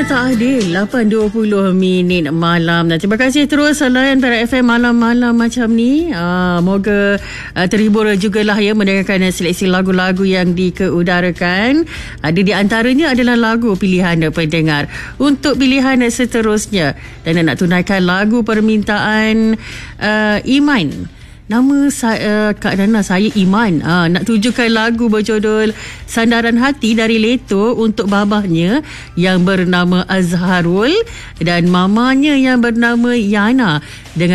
Rasanya tak adil. 8.20 malam. Dan terima kasih terus layan Perak FM malam-malam macam ni. Moga terhibur jugalah ya mendengarkan seleksi lagu-lagu yang dikeudarakan. Ada di antaranya adalah lagu pilihan pendengar. Untuk pilihan seterusnya, dan nak tunaikan lagu permintaan Iman. Nama Kak Nana, saya Iman. Nak tujukan lagu berjudul Sandaran Hati dari Leto untuk babahnya yang bernama Azharul dan mamanya yang bernama Yana dengan